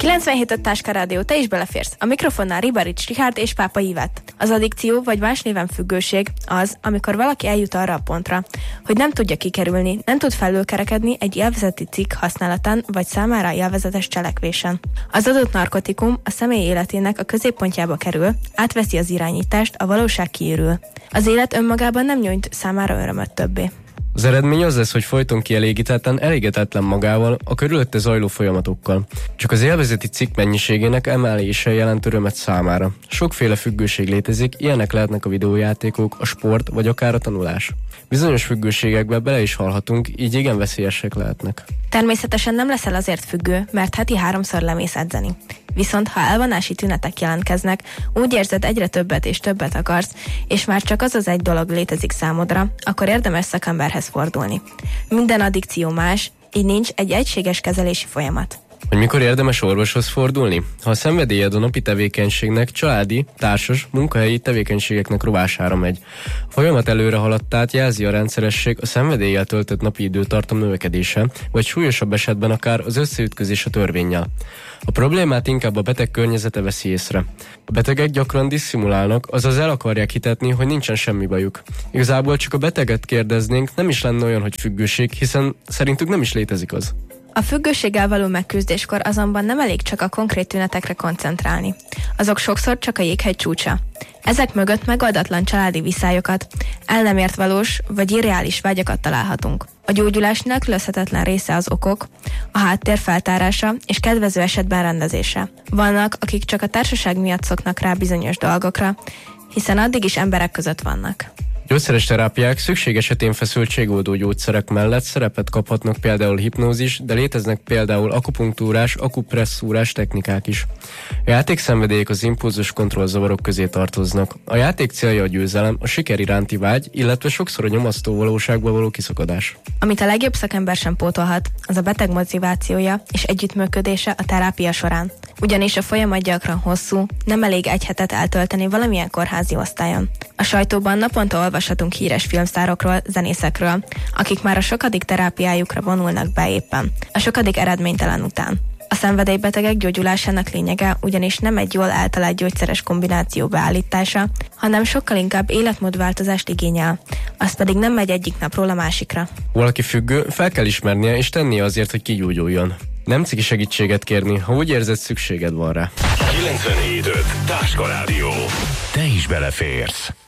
97 Táska Rádió, te is beleférsz. A mikrofonnál Ribarics Richárd és Pápa Ivett. Az addikció, vagy más néven függőség az, amikor valaki eljut arra a pontra, hogy nem tudja kikerülni, nem tud felülkerekedni egy élvezeti cikk használatán, vagy számára élvezetes cselekvésen. Az adott narkotikum a személy életének a középpontjába kerül, átveszi az irányítást, a valóság kiürül. Az élet önmagában nem nyújt számára örömöt többé. Az eredmény az lesz, hogy folyton elégedetlen magával, a körülötte zajló folyamatokkal. Csak az élvezeti cikk mennyiségének emelése jelent örömet számára. Sokféle függőség létezik, ilyenek lehetnek a videójátékok, a sport vagy akár a tanulás. Bizonyos függőségekbe bele is halhatunk, így igen veszélyesek lehetnek. Természetesen nem leszel azért függő, mert heti 3-szor lemész edzeni. Viszont ha elvonási tünetek jelentkeznek, úgy érzed, egyre többet és többet akarsz, és már csak az egy dolog létezik számodra, akkor érdemes szakemberhez fordulni. Minden addikció más, így nincs egy egységes kezelési folyamat. Hogy mikor érdemes orvoshoz fordulni? Ha a szenvedélyed a napi tevékenységnek, családi, társas, munkahelyi tevékenységeknek rovására megy. A folyamat előre haladtát jelzi a rendszeresség, a szenvedéllyel töltött napi időtartam növekedése, vagy súlyosabb esetben akár az összeütközés a törvénnyel. A problémát inkább a beteg környezete veszi észre. A betegek gyakran disszimulálnak, azaz el akarják hitetni, hogy nincsen semmi bajuk. Igazából csak a beteget kérdeznénk, nem is lenne olyan, hogy függőség, hiszen szerintük nem is létezik az. A függőséggel való megküzdéskor azonban nem elég csak a konkrét tünetekre koncentrálni. Azok sokszor csak a jéghegy csúcsa. Ezek mögött megoldatlan családi viszályokat, el nem ért valós vagy irreális vágyakat találhatunk. A gyógyulás nélkülözhetetlen része az okok, a háttér feltárása és kedvező esetben rendezése. Vannak, akik csak a társaság miatt szoknak rá bizonyos dolgokra, hiszen addig is emberek között vannak. Gyógyszeres terápiák szükség esetén feszültségoldó gyógyszerek mellett szerepet kaphatnak például hipnózis, de léteznek például akupunktúrás, akupresszúrás technikák is. A játékszenvedélyek az impulzus kontrollzavarok közé tartoznak. A játék célja a győzelem, a siker iránti vágy, illetve sokszor a nyomasztó valóságba való kiszakadás. Amit a legjobb szakember sem pótolhat, az a beteg motivációja és együttműködése a terápia során. Ugyanis a folyamat gyakran hosszú, nem elég egy hetet eltölteni valamilyen kórházi osztályon. A sajtóban naponta olvashatunk híres filmsztárokról, zenészekről, akik már a sokadik terápiájukra vonulnak be éppen, a sokadik eredménytelen után. A szenvedélybetegek gyógyulásának lényege ugyanis nem egy jól eltalált gyógyszeres kombináció beállítása, hanem sokkal inkább életmódváltozást igényel, az pedig nem megy egyik napról a másikra. Valaki függő, fel kell ismernie és tennie azért, hogy kigyógyuljon. Nem ciki segítséget kérni, ha úgy érzed, szükséged van rá. 97.5 Táska Rádió. Te is beleférsz.